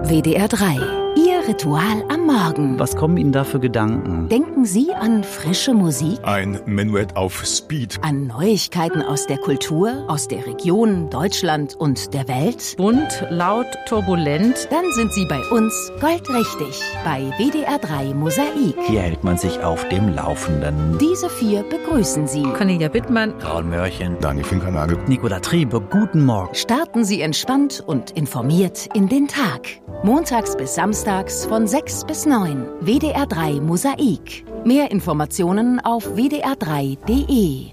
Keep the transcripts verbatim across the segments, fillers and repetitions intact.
W D R drei. Ihr Ritual am Morgen. Was kommen Ihnen da für Gedanken? Denken Sie an frische Musik? Ein Menuett auf Speed. An Neuigkeiten aus der Kultur, aus der Region, Deutschland und der Welt? Bunt, laut, turbulent. Dann sind Sie bei uns goldrichtig. Bei W D R drei Mosaik. Hier hält man sich auf dem Laufenden. Diese vier begrüßen Sie. Cornelia Bittmann. Raul Mörchen. Dani Finkernagel. Nicola Triebe. Guten Morgen. Starten Sie entspannt und informiert in den Tag. Montags bis samstags von sechs bis neun. W D R drei Mosaik. Mehr Informationen auf w d r drei punkt d e.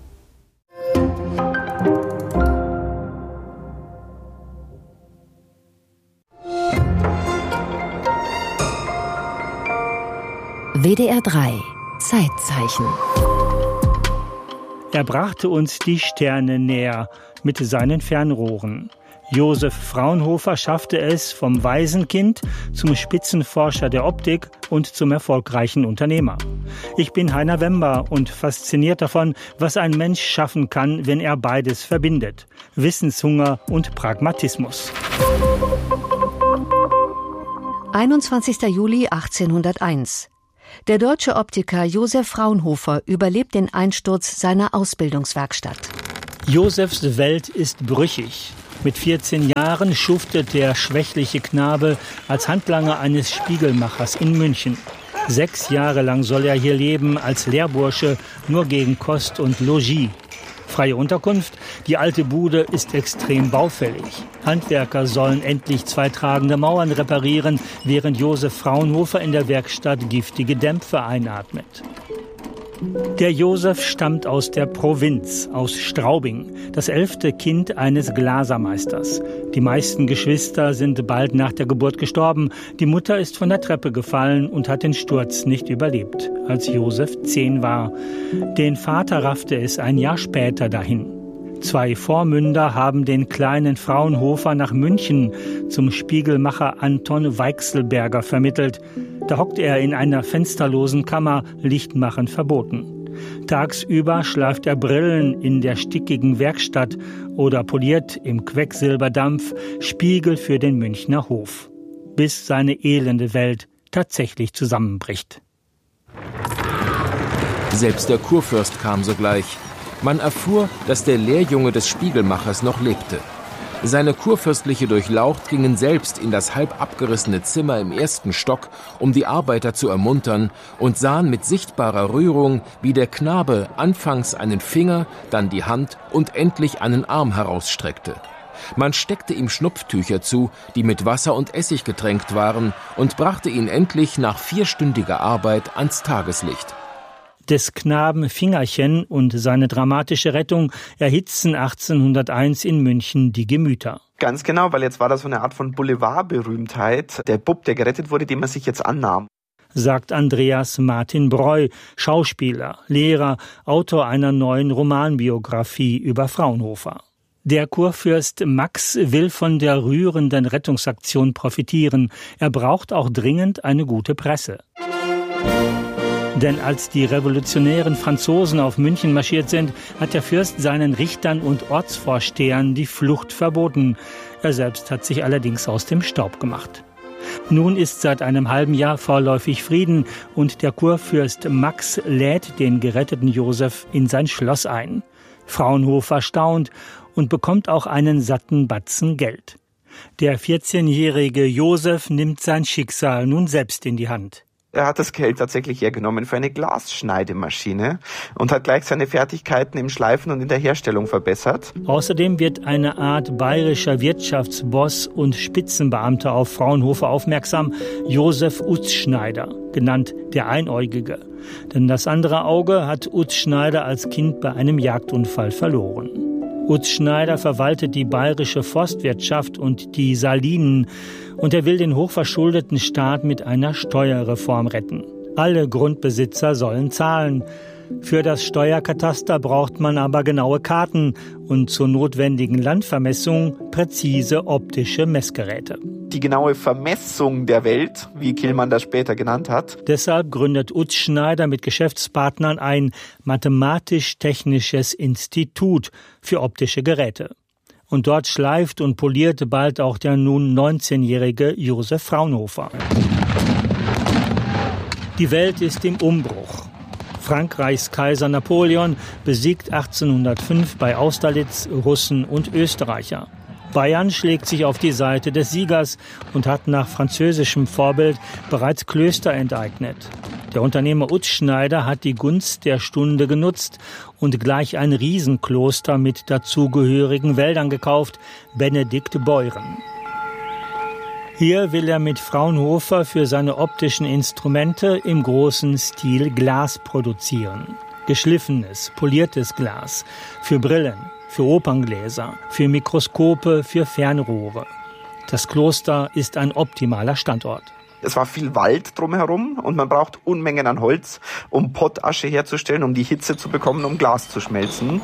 W D R drei Zeitzeichen. Er brachte uns die Sterne näher mit seinen Fernrohren. Josef Fraunhofer schaffte es vom Waisenkind zum Spitzenforscher der Optik und zum erfolgreichen Unternehmer. Ich bin Heiner Wember und fasziniert davon, was ein Mensch schaffen kann, wenn er beides verbindet: Wissenshunger und Pragmatismus. einundzwanzigster Juli achtzehnhunderteins. Der deutsche Optiker Josef Fraunhofer überlebt den Einsturz seiner Ausbildungswerkstatt. Josefs Welt ist brüchig. Mit vierzehn Jahren schuftet der schwächliche Knabe als Handlanger eines Spiegelmachers in München. Sechs Jahre lang soll er hier leben als Lehrbursche, nur gegen Kost und Logis. Freie Unterkunft, die alte Bude ist extrem baufällig. Handwerker sollen endlich zwei tragende Mauern reparieren, während Josef Fraunhofer in der Werkstatt giftige Dämpfe einatmet. Der Josef stammt aus der Provinz, aus Straubing, das elfte Kind eines Glasermeisters. Die meisten Geschwister sind bald nach der Geburt gestorben. Die Mutter ist von der Treppe gefallen und hat den Sturz nicht überlebt, als Josef zehn war. Den Vater raffte es ein Jahr später dahin. Zwei Vormünder haben den kleinen Fraunhofer nach München zum Spiegelmacher Anton Weichselberger vermittelt. Da hockt er in einer fensterlosen Kammer, Lichtmachen verboten. Tagsüber schleift er Brillen in der stickigen Werkstatt oder poliert im Quecksilberdampf Spiegel für den Münchner Hof, bis seine elende Welt tatsächlich zusammenbricht. Selbst der Kurfürst kam sogleich. Man erfuhr, dass der Lehrjunge des Spiegelmachers noch lebte. Seine kurfürstliche Durchlaucht gingen selbst in das halb abgerissene Zimmer im ersten Stock, um die Arbeiter zu ermuntern, und sahen mit sichtbarer Rührung, wie der Knabe anfangs einen Finger, dann die Hand und endlich einen Arm herausstreckte. Man steckte ihm Schnupftücher zu, die mit Wasser und Essig getränkt waren, und brachte ihn endlich nach vierstündiger Arbeit ans Tageslicht. Des Knaben Fingerchen und seine dramatische Rettung erhitzen achtzehnhunderteins in München die Gemüter. Ganz genau, weil jetzt war das so eine Art von Boulevardberühmtheit. Der Bub, der gerettet wurde, dem man sich jetzt annahm. Sagt Andreas Martin Breu, Schauspieler, Lehrer, Autor einer neuen Romanbiografie über Fraunhofer. Der Kurfürst Max will von der rührenden Rettungsaktion profitieren. Er braucht auch dringend eine gute Presse. Denn als die revolutionären Franzosen auf München marschiert sind, hat der Fürst seinen Richtern und Ortsvorstehern die Flucht verboten. Er selbst hat sich allerdings aus dem Staub gemacht. Nun ist seit einem halben Jahr vorläufig Frieden und der Kurfürst Max lädt den geretteten Josef in sein Schloss ein. Fraunhofer staunt und bekommt auch einen satten Batzen Geld. Der vierzehnjährige Josef nimmt sein Schicksal nun selbst in die Hand. Er hat das Geld tatsächlich hergenommen für eine Glasschneidemaschine und hat gleich seine Fertigkeiten im Schleifen und in der Herstellung verbessert. Außerdem wird eine Art bayerischer Wirtschaftsboss und Spitzenbeamter auf Fraunhofer aufmerksam, Josef Utzschneider, genannt der Einäugige. Denn das andere Auge hat Utzschneider als Kind bei einem Jagdunfall verloren. Utzschneider verwaltet die bayerische Forstwirtschaft und die Salinen und er will den hochverschuldeten Staat mit einer Steuerreform retten. Alle Grundbesitzer sollen zahlen. Für das Steuerkataster braucht man aber genaue Karten und zur notwendigen Landvermessung präzise optische Messgeräte. Die genaue Vermessung der Welt, wie Killmann das später genannt hat. Deshalb gründet Utzschneider mit Geschäftspartnern ein mathematisch-technisches Institut für optische Geräte. und dort schleift und poliert bald auch der nun neunzehnjährige Josef Fraunhofer. Die Welt ist im Umbruch. Frankreichs Kaiser Napoleon besiegt achtzehnhundertfünf bei Austerlitz Russen und Österreicher. Bayern schlägt sich auf die Seite des Siegers und hat nach französischem Vorbild bereits Klöster enteignet. Der Unternehmer Utzschneider hat die Gunst der Stunde genutzt und gleich ein Riesenkloster mit dazugehörigen Wäldern gekauft, Benediktbeuren. Hier will er mit Fraunhofer für seine optischen Instrumente im großen Stil Glas produzieren. Geschliffenes, poliertes Glas für Brillen, für Operngläser, für Mikroskope, für Fernrohre. Das Kloster ist ein optimaler Standort. Es war viel Wald drumherum und man braucht Unmengen an Holz, um Pottasche herzustellen, um die Hitze zu bekommen, um Glas zu schmelzen.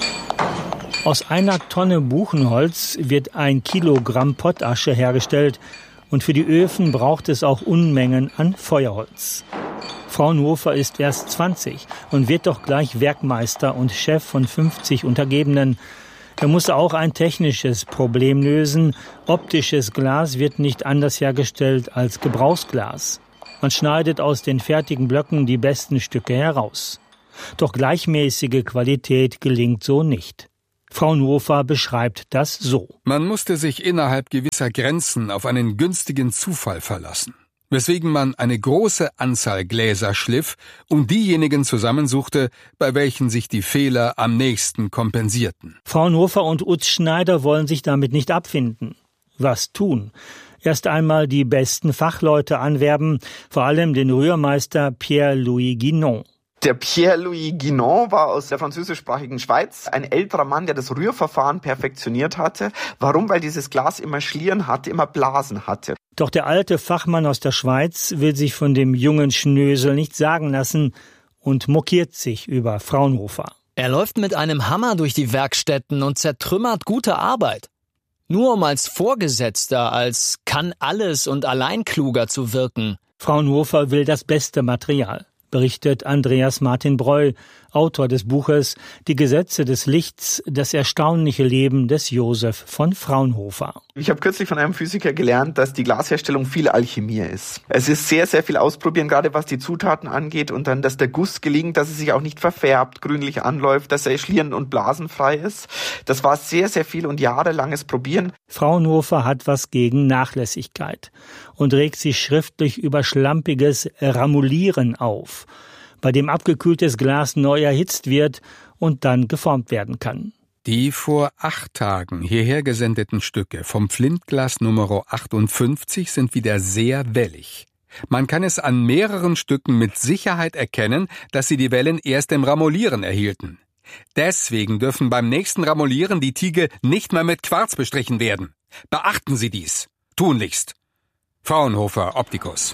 Aus einer Tonne Buchenholz wird ein Kilogramm Pottasche hergestellt und für die Öfen braucht es auch Unmengen an Feuerholz. Fraunhofer ist erst zwanzig und wird doch gleich Werkmeister und Chef von fünfzig Untergebenen. Er muss auch ein technisches Problem lösen. Optisches Glas wird nicht anders hergestellt als Gebrauchsglas. Man schneidet aus den fertigen Blöcken die besten Stücke heraus. Doch gleichmäßige Qualität gelingt so nicht. Fraunhofer beschreibt das so. Man musste sich innerhalb gewisser Grenzen auf einen günstigen Zufall verlassen, weswegen man eine große Anzahl Gläser schliff und diejenigen zusammensuchte, bei welchen sich die Fehler am nächsten kompensierten. Fraunhofer und Utzschneider wollen sich damit nicht abfinden. Was tun? Erst einmal die besten Fachleute anwerben, vor allem den Rührmeister Pierre-Louis Guinon. Der Pierre-Louis Guinon war aus der französischsprachigen Schweiz, ein älterer Mann, der das Rührverfahren perfektioniert hatte. Warum? Weil dieses Glas immer Schlieren hatte, immer Blasen hatte. Doch der alte Fachmann aus der Schweiz will sich von dem jungen Schnösel nicht sagen lassen und mokiert sich über Fraunhofer. Er läuft mit einem Hammer durch die Werkstätten und zertrümmert gute Arbeit. Nur um als Vorgesetzter, als kann alles und Alleinkluger zu wirken. Fraunhofer will das beste Material, berichtet Andreas Martin Breu, Autor des Buches Die Gesetze des Lichts, das erstaunliche Leben des Josef von Fraunhofer. Ich habe kürzlich von einem Physiker gelernt, dass die Glasherstellung viel Alchemie ist. Es ist sehr, sehr viel ausprobieren, gerade was die Zutaten angeht und dann, dass der Guss gelingt, dass es sich auch nicht verfärbt, grünlich anläuft, dass er schlieren- und blasenfrei ist. Das war sehr, sehr viel und jahrelanges Probieren. Fraunhofer hat was gegen Nachlässigkeit und regt sich schriftlich über schlampiges Ramulieren auf, bei dem abgekühltes Glas neu erhitzt wird und dann geformt werden kann. Die vor acht Tagen hierher gesendeten Stücke vom Flintglas Nummer achtundfünfzig sind wieder sehr wellig. Man kann es an mehreren Stücken mit Sicherheit erkennen, dass sie die Wellen erst im Ramulieren erhielten. Deswegen dürfen beim nächsten Ramulieren die Tiegel nicht mehr mit Quarz bestrichen werden. Beachten Sie dies. Tunlichst. Fraunhofer Optikus.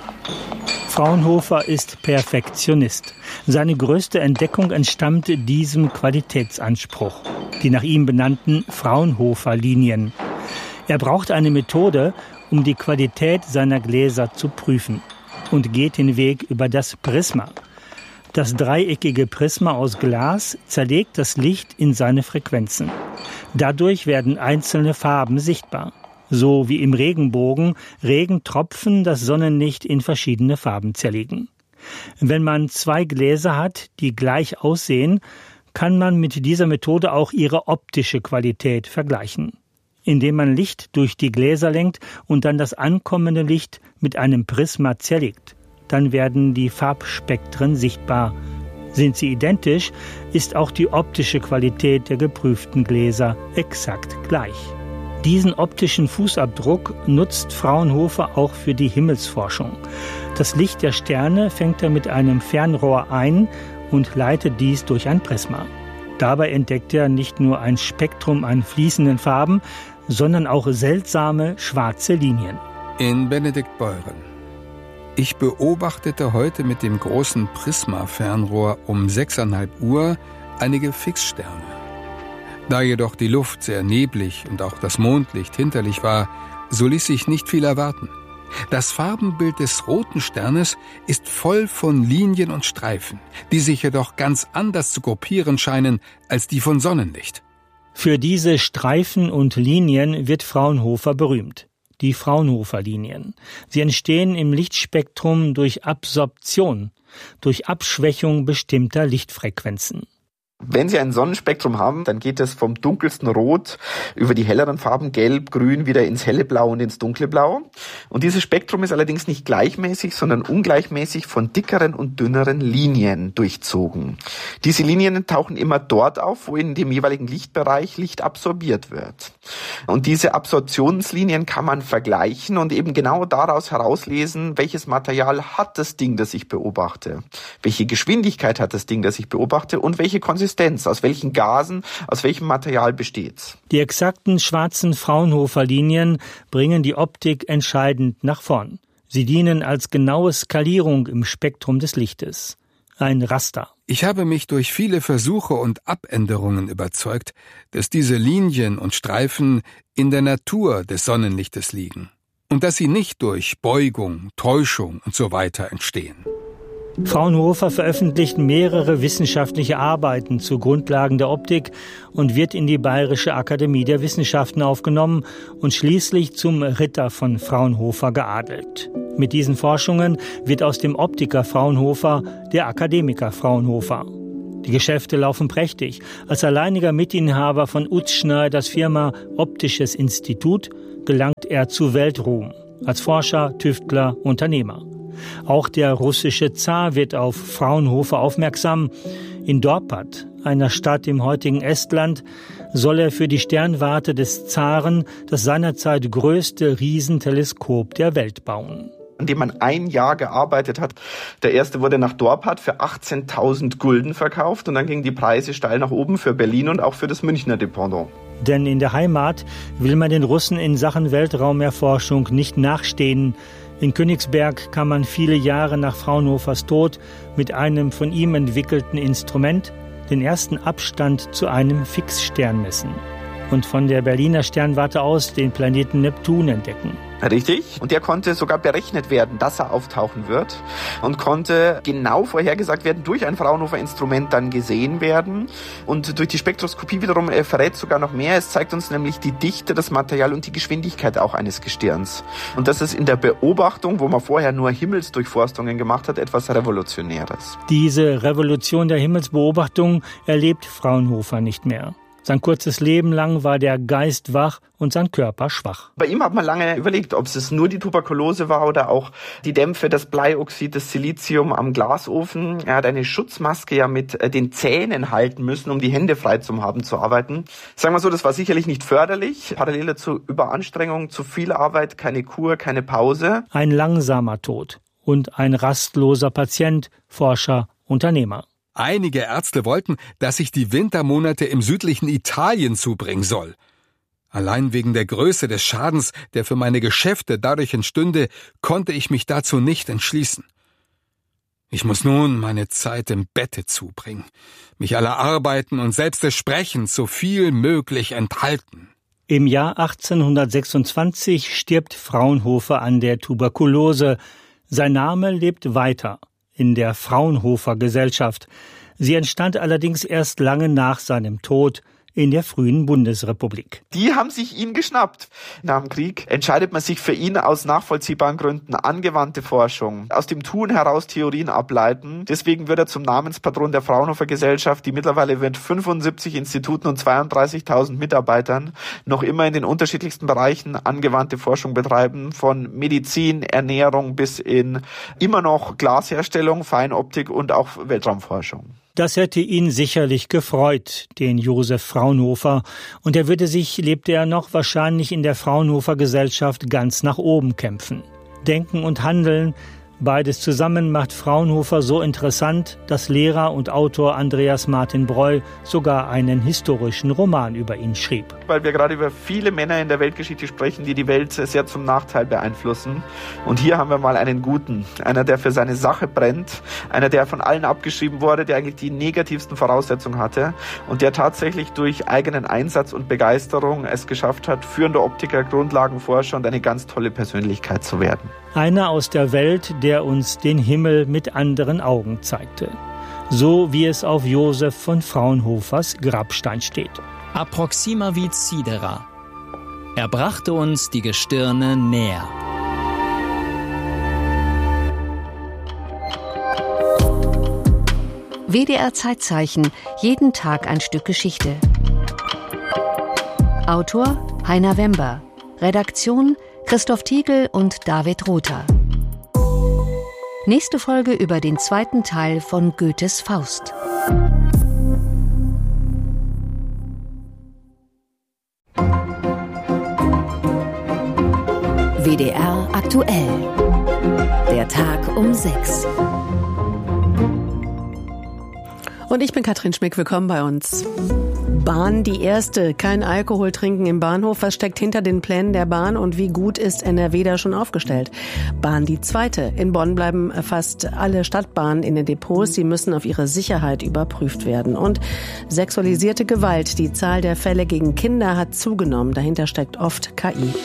Fraunhofer ist Perfektionist. Seine größte Entdeckung entstammt diesem Qualitätsanspruch, die nach ihm benannten Fraunhofer-Linien. Er braucht eine Methode, um die Qualität seiner Gläser zu prüfen, und geht den Weg über das Prisma. Das dreieckige Prisma aus Glas zerlegt das Licht in seine Frequenzen. Dadurch werden einzelne Farben sichtbar. So wie im Regenbogen Regentropfen das Sonnenlicht in verschiedene Farben zerlegen. Wenn man zwei Gläser hat, die gleich aussehen, kann man mit dieser Methode auch ihre optische Qualität vergleichen. Indem man Licht durch die Gläser lenkt und dann das ankommende Licht mit einem Prisma zerlegt. Dann werden die Farbspektren sichtbar. Sind sie identisch, ist auch die optische Qualität der geprüften Gläser exakt gleich. Diesen optischen Fußabdruck nutzt Fraunhofer auch für die Himmelsforschung. Das Licht der Sterne fängt er mit einem Fernrohr ein und leitet dies durch ein Prisma. Dabei entdeckt er nicht nur ein Spektrum an fließenden Farben, sondern auch seltsame schwarze Linien. In Benediktbeuren. Ich beobachtete heute mit dem großen Prisma-Fernrohr um sechseinhalb Uhr einige Fixsterne. Da jedoch die Luft sehr neblig und auch das Mondlicht hinterlich war, so ließ sich nicht viel erwarten. Das Farbenbild des roten Sternes ist voll von Linien und Streifen, die sich jedoch ganz anders zu gruppieren scheinen als die von Sonnenlicht. Für diese Streifen und Linien wird Fraunhofer berühmt. Die Fraunhofer-Linien. Sie entstehen im Lichtspektrum durch Absorption, durch Abschwächung bestimmter Lichtfrequenzen. Wenn Sie ein Sonnenspektrum haben, dann geht es vom dunkelsten Rot über die helleren Farben Gelb, Grün wieder ins helle Blau und ins dunkle Blau. Und dieses Spektrum ist allerdings nicht gleichmäßig, sondern ungleichmäßig von dickeren und dünneren Linien durchzogen. Diese Linien tauchen immer dort auf, wo in dem jeweiligen Lichtbereich Licht absorbiert wird. Und diese Absorptionslinien kann man vergleichen und eben genau daraus herauslesen, welches Material hat das Ding, das ich beobachte, welche Geschwindigkeit hat das Ding, das ich beobachte und welche Konsistenz, aus welchen Gasen, aus welchem Material besteht's. Die exakten schwarzen Fraunhofer-Linien bringen die Optik entscheidend nach vorn. Sie dienen als genaue Skalierung im Spektrum des Lichtes. Ein Raster. Ich habe mich durch viele Versuche und Abänderungen überzeugt, dass diese Linien und Streifen in der Natur des Sonnenlichtes liegen und dass sie nicht durch Beugung, Täuschung und so weiter entstehen. Fraunhofer veröffentlicht mehrere wissenschaftliche Arbeiten zu Grundlagen der Optik und wird in die Bayerische Akademie der Wissenschaften aufgenommen und schließlich zum Ritter von Fraunhofer geadelt. Mit diesen Forschungen wird aus dem Optiker Fraunhofer der Akademiker Fraunhofer. Die Geschäfte laufen prächtig. Als alleiniger Mitinhaber von Utz Schneiders Firma Optisches Institut gelangt er zu Weltruhm. Als Forscher, Tüftler, Unternehmer. Auch der russische Zar wird auf Fraunhofer aufmerksam. In Dorpat, einer Stadt im heutigen Estland, soll er für die Sternwarte des Zaren das seinerzeit größte Riesenteleskop der Welt bauen. An dem man ein Jahr gearbeitet hat. Der erste wurde nach Dorpat für achtzehntausend Gulden verkauft und dann gingen die Preise steil nach oben für Berlin und auch für das Münchner Dependant. Denn in der Heimat will man den Russen in Sachen Weltraumerforschung nicht nachstehen. In Königsberg kann man viele Jahre nach Fraunhofers Tod mit einem von ihm entwickelten Instrument den ersten Abstand zu einem Fixstern messen und von der Berliner Sternwarte aus den Planeten Neptun entdecken. Richtig. Und der konnte sogar berechnet werden, dass er auftauchen wird und konnte genau vorhergesagt werden, durch ein Fraunhofer-Instrument dann gesehen werden. Und durch die Spektroskopie wiederum äh, verrät sogar noch mehr. Es zeigt uns nämlich die Dichte, das Material und die Geschwindigkeit auch eines Gestirns. Und das ist in der Beobachtung, wo man vorher nur Himmelsdurchforstungen gemacht hat, etwas Revolutionäres. Diese Revolution der Himmelsbeobachtung erlebt Fraunhofer nicht mehr. Sein kurzes Leben lang war der Geist wach und sein Körper schwach. Bei ihm hat man lange überlegt, ob es nur die Tuberkulose war oder auch die Dämpfe, das Bleioxid, das Silizium am Glasofen. Er hat eine Schutzmaske ja mit den Zähnen halten müssen, um die Hände frei zu haben, zu arbeiten. Sagen wir so, das war sicherlich nicht förderlich. Parallel dazu Überanstrengung, zu viel Arbeit, keine Kur, keine Pause. Ein langsamer Tod und ein rastloser Patient, Forscher, Unternehmer. Einige Ärzte wollten, dass ich die Wintermonate im südlichen Italien zubringen soll. Allein wegen der Größe des Schadens, der für meine Geschäfte dadurch entstünde, konnte ich mich dazu nicht entschließen. Ich muss nun meine Zeit im Bette zubringen, mich aller Arbeiten und selbst des Sprechens so viel möglich enthalten. Im Jahr achtzehnhundertsechsundzwanzig stirbt Fraunhofer an der Tuberkulose. Sein Name lebt weiter in der Fraunhofer Gesellschaft. Sie entstand allerdings erst lange nach seinem Tod in der frühen Bundesrepublik. Die haben sich ihn geschnappt. Nach dem Krieg entscheidet man sich für ihn aus nachvollziehbaren Gründen angewandte Forschung. Aus dem Tun heraus Theorien ableiten. Deswegen wird er zum Namenspatron der Fraunhofer Gesellschaft, die mittlerweile mit fünfundsiebzig Instituten und zweiunddreißigtausend Mitarbeitern noch immer in den unterschiedlichsten Bereichen angewandte Forschung betreiben. Von Medizin, Ernährung bis in immer noch Glasherstellung, Feinoptik und auch Weltraumforschung. Das hätte ihn sicherlich gefreut, den Josef Fraunhofer, und er würde sich, lebte er noch, wahrscheinlich in der Fraunhofer Gesellschaft ganz nach oben kämpfen. Denken und Handeln, beides zusammen macht Fraunhofer so interessant, dass Lehrer und Autor Andreas Martin Breu sogar einen historischen Roman über ihn schrieb. Weil wir gerade über viele Männer in der Weltgeschichte sprechen, die die Welt sehr zum Nachteil beeinflussen. Und hier haben wir mal einen guten, einer, der für seine Sache brennt, einer, der von allen abgeschrieben wurde, der eigentlich die negativsten Voraussetzungen hatte und der tatsächlich durch eigenen Einsatz und Begeisterung es geschafft hat, führender Optiker, Grundlagenforscher und eine ganz tolle Persönlichkeit zu werden. Einer aus der Welt, der uns den Himmel mit anderen Augen zeigte. So wie es auf Josef von Fraunhofers Grabstein steht. Approxima vid sidera. Er brachte uns die Gestirne näher. W D R Zeitzeichen, jeden Tag ein Stück Geschichte. Autor Heiner Wember. Redaktion Christoph Tiegel und David Rother. Nächste Folge über den zweiten Teil von Goethes Faust. W D R aktuell. Der Tag um sechs. Und ich bin Katrin Schmick, willkommen bei uns. Bahn die erste, kein Alkohol trinken im Bahnhof. Was steckt hinter den Plänen der Bahn und wie gut ist N R W da schon aufgestellt? Bahn die zweite. In Bonn bleiben fast alle Stadtbahnen in den Depots. Sie müssen auf ihre Sicherheit überprüft werden. Und sexualisierte Gewalt. Die Zahl der Fälle gegen Kinder hat zugenommen. Dahinter steckt oft K I.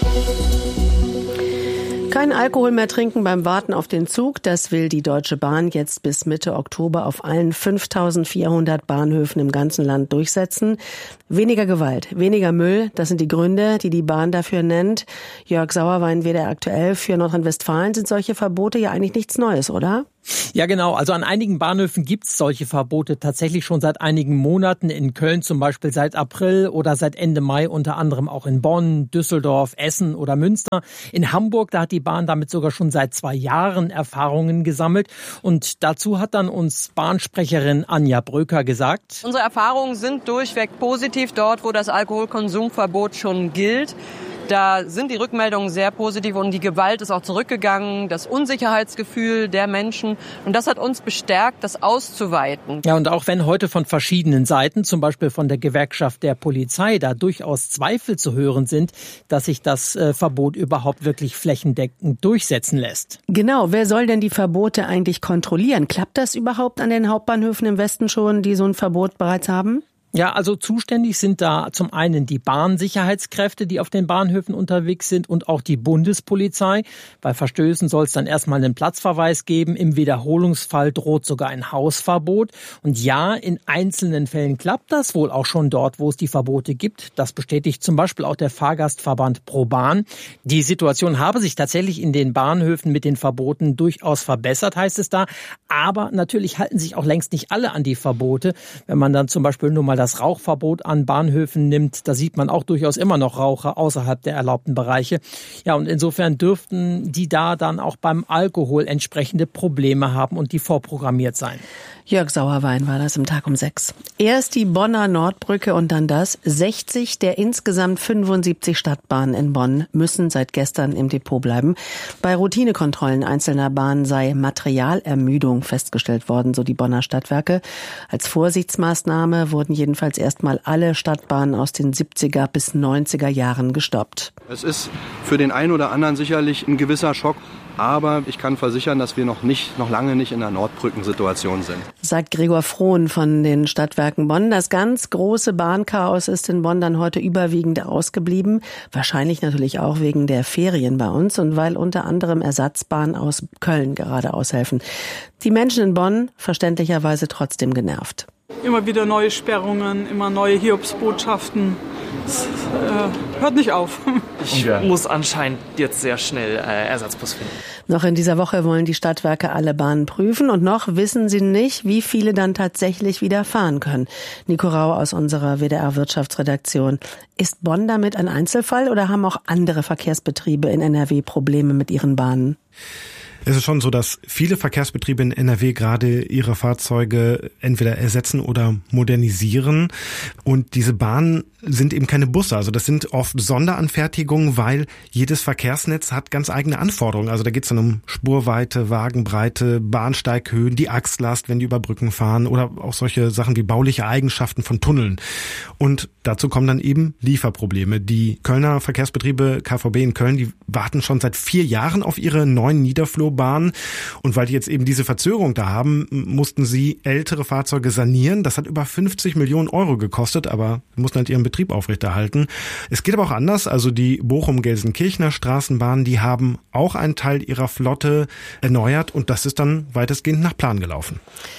Kein Alkohol mehr trinken beim Warten auf den Zug. Das will die Deutsche Bahn jetzt bis Mitte Oktober auf allen fünftausendvierhundert Bahnhöfen im ganzen Land durchsetzen. Weniger Gewalt, weniger Müll, das sind die Gründe, die die Bahn dafür nennt. Jörg Sauerwein, W D R aktuell. Für Nordrhein-Westfalen sind solche Verbote ja eigentlich nichts Neues, oder? Ja, genau. Also an einigen Bahnhöfen gibt's solche Verbote tatsächlich schon seit einigen Monaten. In Köln zum Beispiel seit April oder seit Ende Mai, unter anderem auch in Bonn, Düsseldorf, Essen oder Münster. In Hamburg, da hat die Bahn damit sogar schon seit zwei Jahren Erfahrungen gesammelt. Und dazu hat dann uns Bahnsprecherin Anja Bröker gesagt: Unsere Erfahrungen sind durchweg positiv dort, wo das Alkoholkonsumverbot schon gilt. Da sind die Rückmeldungen sehr positiv und die Gewalt ist auch zurückgegangen, das Unsicherheitsgefühl der Menschen. Und das hat uns bestärkt, das auszuweiten. Ja, und auch wenn heute von verschiedenen Seiten, zum Beispiel von der Gewerkschaft der Polizei, da durchaus Zweifel zu hören sind, dass sich das äh, Verbot überhaupt wirklich flächendeckend durchsetzen lässt. Genau, wer soll denn die Verbote eigentlich kontrollieren? Klappt das überhaupt an den Hauptbahnhöfen im Westen schon, die so ein Verbot bereits haben? Ja, also zuständig sind da zum einen die Bahnsicherheitskräfte, die auf den Bahnhöfen unterwegs sind, und auch die Bundespolizei. Bei Verstößen soll es dann erstmal einen Platzverweis geben. Im Wiederholungsfall droht sogar ein Hausverbot. Und ja, in einzelnen Fällen klappt das wohl auch schon dort, wo es die Verbote gibt. Das bestätigt zum Beispiel auch der Fahrgastverband ProBahn. Die Situation habe sich tatsächlich in den Bahnhöfen mit den Verboten durchaus verbessert, heißt es da. Aber natürlich halten sich auch längst nicht alle an die Verbote. Wenn man dann zum Beispiel nur mal das Rauchverbot an Bahnhöfen nimmt, da sieht man auch durchaus immer noch Raucher außerhalb der erlaubten Bereiche. Ja, und insofern dürften die da dann auch beim Alkohol entsprechende Probleme haben und die vorprogrammiert sein. Jörg Sauerwein war das im Tag um sechs. Erst die Bonner Nordbrücke und dann das. sechzig der insgesamt fünfundsiebzig Stadtbahnen in Bonn müssen seit gestern im Depot bleiben. Bei Routinekontrollen einzelner Bahnen sei Materialermüdung festgestellt worden, so die Bonner Stadtwerke. Als Vorsichtsmaßnahme wurden jedenfalls erstmal alle Stadtbahnen aus den siebziger bis neunziger Jahren gestoppt. Es ist für den einen oder anderen sicherlich ein gewisser Schock. Aber ich kann versichern, dass wir noch nicht, noch lange nicht in einer Nordbrückensituation sind. Sagt Gregor Frohn von den Stadtwerken Bonn. Das ganz große Bahnchaos ist in Bonn dann heute überwiegend ausgeblieben. Wahrscheinlich natürlich auch wegen der Ferien bei uns und weil unter anderem Ersatzbahnen aus Köln gerade aushelfen. Die Menschen in Bonn verständlicherweise trotzdem genervt. Immer wieder neue Sperrungen, immer neue Hiobsbotschaften. Es äh, hört nicht auf. Ich muss anscheinend jetzt sehr schnell äh, Ersatzbus finden. Noch in dieser Woche wollen die Stadtwerke alle Bahnen prüfen und noch wissen sie nicht, wie viele dann tatsächlich wieder fahren können. Nico Rau aus unserer W D R-Wirtschaftsredaktion. Ist Bonn damit ein Einzelfall oder haben auch andere Verkehrsbetriebe in N R W Probleme mit ihren Bahnen? Es ist schon so, dass viele Verkehrsbetriebe in N R W gerade ihre Fahrzeuge entweder ersetzen oder modernisieren. Und diese Bahnen sind eben keine Busse. Also das sind oft Sonderanfertigungen, weil jedes Verkehrsnetz hat ganz eigene Anforderungen. Also da geht es dann um Spurweite, Wagenbreite, Bahnsteighöhen, die Achslast, wenn die über Brücken fahren, oder auch solche Sachen wie bauliche Eigenschaften von Tunneln. Und dazu kommen dann eben Lieferprobleme. Die Kölner Verkehrsbetriebe K V B in Köln, die warten schon seit vier Jahren auf ihre neuen Niederflurbahnen. Und weil die jetzt eben diese Verzögerung da haben, mussten sie ältere Fahrzeuge sanieren. Das hat über fünfzig Millionen Euro gekostet, aber mussten halt ihren Betrieb aufrechterhalten. Es geht aber auch anders. Also die Bochum-Gelsenkirchener Straßenbahnen, die haben auch einen Teil ihrer Flotte erneuert und das ist dann weitestgehend nach Plan gelaufen.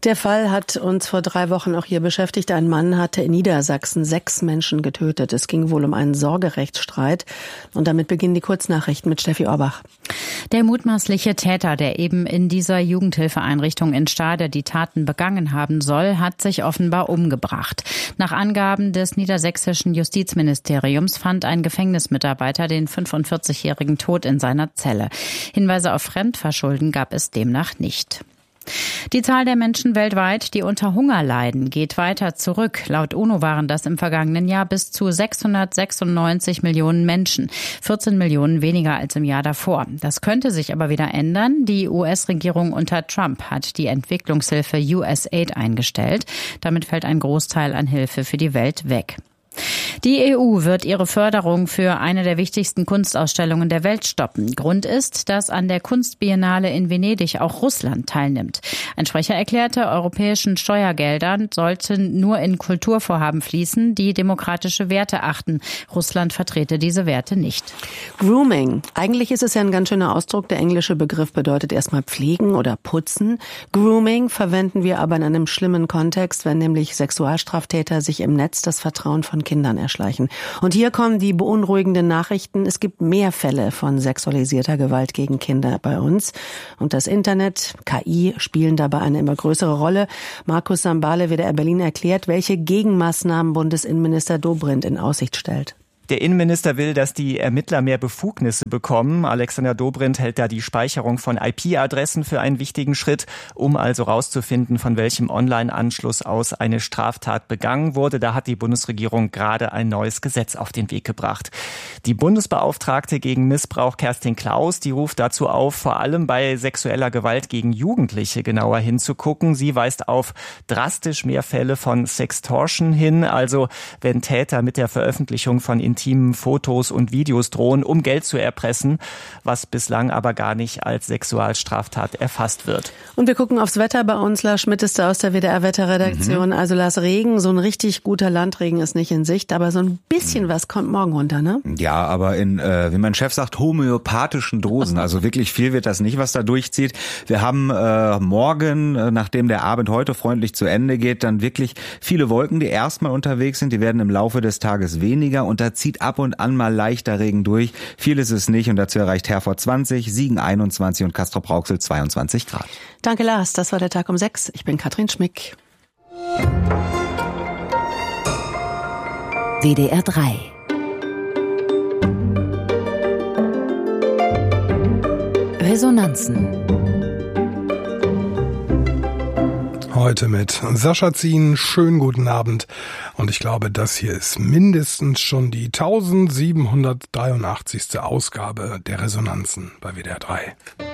Der Fall hat uns vor drei Wochen auch hier beschäftigt. Ein Mann hatte in Niedersachsen sechs Menschen getötet. Es ging wohl um einen Sorgerechtsstreit. Und damit beginnen die Kurznachrichten mit Steffi Orbach. Der mutmaßliche Täter, der eben in dieser Jugendhilfeeinrichtung in Stade die Taten begangen haben soll, hat sich offenbar umgebracht. Nach Angaben des niedersächsischen Justizministeriums fand ein Gefängnismitarbeiter den fünfundvierzigjährigen tot in seiner Zelle. Hinweise auf Fremdverschulden gab es demnach nicht. Die Zahl der Menschen weltweit, die unter Hunger leiden, geht weiter zurück. Laut UNO waren das im vergangenen Jahr bis zu sechshundertsechsundneunzig Millionen Menschen, vierzehn Millionen weniger als im Jahr davor. Das könnte sich aber wieder ändern. Die U S-Regierung unter Trump hat die Entwicklungshilfe U S A I D eingestellt. Damit fällt ein Großteil an Hilfe für die Welt weg. Die E U wird ihre Förderung für eine der wichtigsten Kunstausstellungen der Welt stoppen. Grund ist, dass an der Kunstbiennale in Venedig auch Russland teilnimmt. Ein Sprecher erklärte, europäischen Steuergeldern sollten nur in Kulturvorhaben fließen, die demokratische Werte achten. Russland vertrete diese Werte nicht. Grooming. Eigentlich ist es ja ein ganz schöner Ausdruck. Der englische Begriff bedeutet erstmal pflegen oder putzen. Grooming verwenden wir aber in einem schlimmen Kontext, wenn nämlich Sexualstraftäter sich im Netz das Vertrauen von Kindern erschleichen. Und hier kommen die beunruhigenden Nachrichten. Es gibt mehr Fälle von sexualisierter Gewalt gegen Kinder bei uns. Und das Internet, K I spielen dabei eine immer größere Rolle. Markus Sambale, W D R Berlin, erklärt, welche Gegenmaßnahmen Bundesinnenminister Dobrindt in Aussicht stellt. Der Innenminister will, dass die Ermittler mehr Befugnisse bekommen. Alexander Dobrindt hält da die Speicherung von I P-Adressen für einen wichtigen Schritt, um also rauszufinden, von welchem Online-Anschluss aus eine Straftat begangen wurde. Da hat die Bundesregierung gerade ein neues Gesetz auf den Weg gebracht. Die Bundesbeauftragte gegen Missbrauch Kerstin Klaus, die ruft dazu auf, vor allem bei sexueller Gewalt gegen Jugendliche genauer hinzugucken. Sie weist auf drastisch mehr Fälle von Sextortion hin, also wenn Täter mit der Veröffentlichung von intimen Fotos und Videos drohen, um Geld zu erpressen, was bislang aber gar nicht als Sexualstraftat erfasst wird. Und wir gucken aufs Wetter bei uns. Lars Schmidt ist da aus der W D R-Wetterredaktion. Mhm. Also Lars, Regen, so ein richtig guter Landregen ist nicht in Sicht, aber so ein bisschen was kommt morgen runter, ne? Ja, aber in, äh, wie mein Chef sagt, homöopathischen Dosen. Also wirklich viel wird das nicht, was da durchzieht. Wir haben äh, morgen, äh, nachdem der Abend heute freundlich zu Ende geht, dann wirklich viele Wolken, die erstmal unterwegs sind. Die werden im Laufe des Tages weniger und da zieht ab und an mal leichter Regen durch. Viel ist es nicht und dazu erreicht Herford zwanzig, Siegen einundzwanzig und Castrop-Rauxel zweiundzwanzig Grad. Danke Lars, das war der Tag um sechs. Ich bin Katrin Schmick. W D R drei. Resonanzen. Heute mit Sascha Zien. Schönen guten Abend. Und ich glaube, das hier ist mindestens schon die tausendsiebenhundertdreiundachtzigste Ausgabe der Resonanzen bei W D R drei.